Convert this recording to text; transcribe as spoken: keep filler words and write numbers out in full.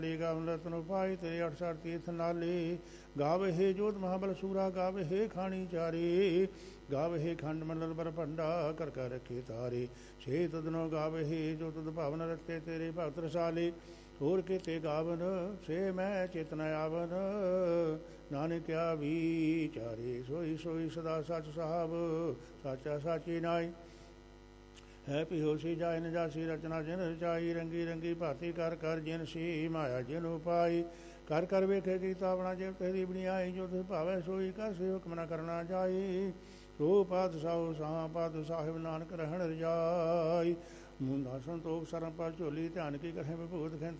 ਗਾਵਨ ਰਤਨ ਉਪਾਈ ਤੇਰੇ ਅਠ ਸਠ ਤੀਰਥ ਨਾਲੇ। ਗਾਵੇ ਹੇ ਜੋਤ ਮਹਾਬਲ ਸੂਰਾ ਗਾਵੇ ਹੇ ਖਾਣੀ ਚਾਰੇ। ਗਾਵੇ ਹੇ ਖੰਡ ਮੰਡਲ ਪਰ ਭੰਡਾ ਕਰ ਕਰ ਰਖੇ ਤਾਰੇ। ਛੇ ਤਦਨੋ ਗਾਵੇ ਹੇ ਜੋ ਤਦ ਭਾਵਨ ਰਤੇ ਤੇਰੇ ਭਗਤ ਰਸਾਲੇ। ਹੋਰ ਕੀਤੇ ਗਾਵਨ ਸੇ ਮੈਂ ਚੇਤਨ ਆਵਨ ਨਾਨਕਿਆ ਵਿਚਾਰੇ। ਸੋਈ ਸੋਈ ਸਦਾ ਸਚ ਸਾਹਿਬ ਸਾਚਾ ਸਾਚੀ ਨਾਈ। ਹੈ ਪਿਹੋਸੀ ਜਾਇ ਨ ਜਾਸੀ ਰਚਨਾ ਜਿਨ ਰਚਾਈ। ਰੰਗੀ ਰੰਗੀ ਭਾਤੀ ਕਰ ਕਰ ਜਿਨ ਸੀ ਮਾਇਆ ਜਿਨ ਉਪਾਈ। ਕਰ ਕਰ ਵੇਖੇ ਕੀਤਾ ਆਪਣਾ ਜਿਵ ਤੇਰੀ ਬਣਾਈ। ਜੋ ਤਿਸ ਭਾਵੈ ਸੋਈ ਕਰ ਸੇਵਕ ਮਨਾ ਕਰਨਾ ਜਾਈ। ਸੋ ਪਾਤਸ਼ਾਹ ਸਾਹ ਪਾਤ ਸਾਹਿਬ ਨਾਨਕ ਰਹਿਣ ਰਜਾਈ। ਮੁੰਡਾ ਸੰਤੋਖ ਸਰਮ ਪਰ ਝੋਲੀ ਧਿਆਨ ਕੀ ਕਰੇ ਵਿਭੂਤ ਖਿੰਤ